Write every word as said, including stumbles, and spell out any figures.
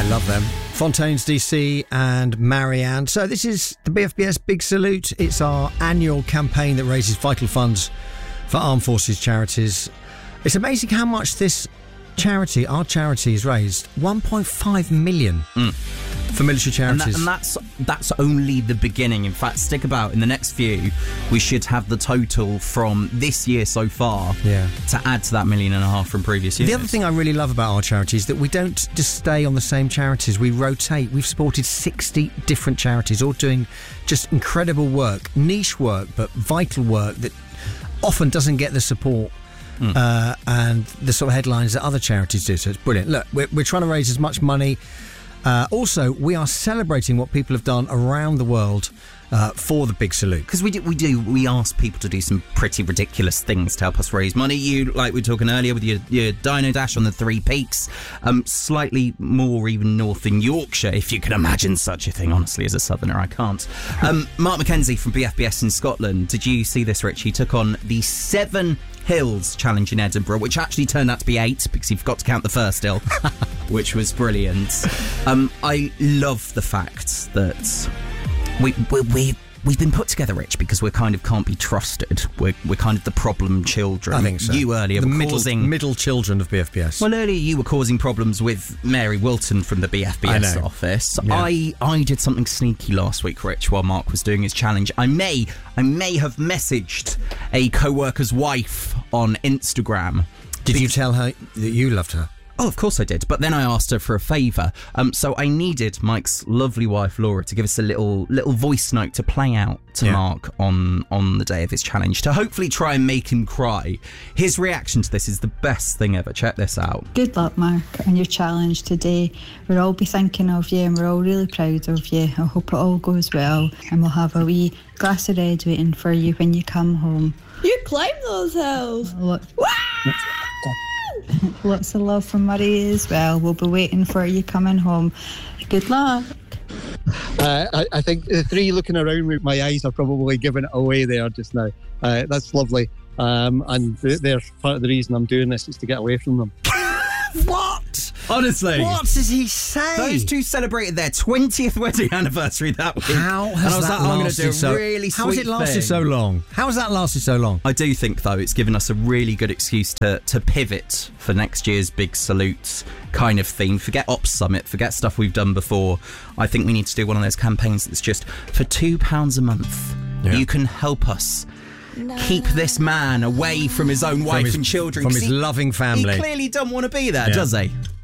love them. Fontaines D C and Marianne. So this is the B F B S Big Salute. It's our annual campaign that raises vital funds for armed forces charities. It's amazing how much this charity, our charity, has raised. one point five million mm. for military charities. And, that, and that's that's only the beginning. In fact, stick about. In the next few, we should have the total from this year so far yeah. to add to that million and a half from previous years. The other thing I really love about our charity is that we don't just stay on the same charities. We rotate. We've supported sixty different charities, all doing just incredible work, niche work, but vital work that often doesn't get the support Mm. Uh, and the sort of headlines that other charities do. So it's brilliant. Look, we're, we're trying to raise as much money. Uh, also, we are celebrating what people have done around the world uh, for the Big Salute. Because we do, we do, we ask people to do some pretty ridiculous things to help us raise money. You, like we were talking earlier with your, your Dino Dash on the Three Peaks, um, slightly more even north in Yorkshire, if you can imagine such a thing. Honestly, as a southerner, I can't. Um, Mark McKenzie from B F B S in Scotland. Did you see this, Rich? He took on the Seven Hills Challenge in Edinburgh, which actually turned out to be eight because he forgot to count the first hill, which was brilliant. Um, I love the fact that we, we, we, we've been put together, Rich, because we kind of can't be trusted. We're, we're kind of the problem children. I think so. You earlier the were middle, causing... middle children of B F B S. Well, earlier you were causing problems with Mary Wilton from the B F B S office. Yeah. I, I did something sneaky last week, Rich, while Mark was doing his challenge. I may, I may have messaged a co-worker's wife on Instagram. Did you tell her that you loved her? Oh, of course I did. But then I asked her for a favour. Um, so I needed Mike's lovely wife, Laura, to give us a little little voice note to play out to yeah. Mark on, on the day of his challenge, to hopefully try and make him cry. His reaction to this is the best thing ever. Check this out. Good luck, Mark, on your challenge today. We'll all be thinking of you and we're all really proud of you. I hope it all goes well and we'll have a wee glass of red waiting for you when you come home. You climb those hills. Look. Lots of love from Murray as well. We'll be waiting for you coming home. Good luck. Uh, I, I think the three looking around me, my eyes are probably giving it away there just now. Uh, that's lovely. Um, and they're part of the reason I'm doing this is to get away from them. What? Honestly. What does he say? Those two celebrated their twentieth wedding anniversary that week. How has and I was that like, oh, I'm lasted gonna do a so really How has sweet it lasted thing. so long? How has that lasted so long? I do think, though, it's given us a really good excuse to, to pivot for next year's Big Salute kind of theme. Forget Ops Summit, forget stuff we've done before. I think we need to do one of those campaigns that's just for two pounds a month. Yeah. You can help us No. keep this man away from his own wife his, and children. From his he, loving family. He clearly doesn't want to be there, yeah. does he?